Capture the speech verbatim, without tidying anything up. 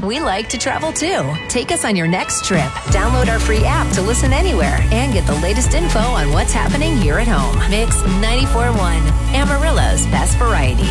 we like to travel too. Take us on your next trip. Download our free app to listen anywhere and get the latest info on what's happening here at home. Mix ninety-four point one, Amarillo's best variety.